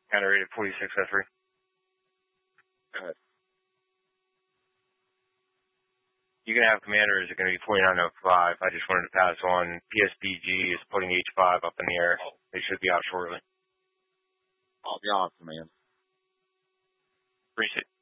Counter rated 4603. You can have commanders are going to be 4905. I just wanted to pass on. PSBG is putting H5 up in the air. They should be out shortly. I'll be awesome, man. Appreciate it.